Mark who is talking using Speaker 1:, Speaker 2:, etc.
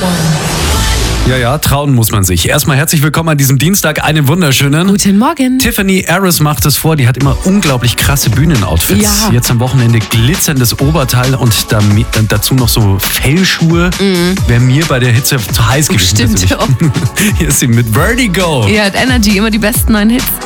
Speaker 1: Ja, trauen muss man sich. Erstmal herzlich willkommen an diesem Dienstag, einen wunderschönen.
Speaker 2: Guten Morgen.
Speaker 1: Tiffany Harris macht es vor, die hat immer unglaublich krasse Bühnenoutfits.
Speaker 2: Ja.
Speaker 1: Jetzt am Wochenende glitzerndes Oberteil und dazu noch so Fellschuhe. Wäre mir bei der Hitze zu heiß gewesen.
Speaker 2: Stimmt.
Speaker 1: Hier ist sie mit Vertigo.
Speaker 2: Ihr hat Energy, immer die besten neuen Hits.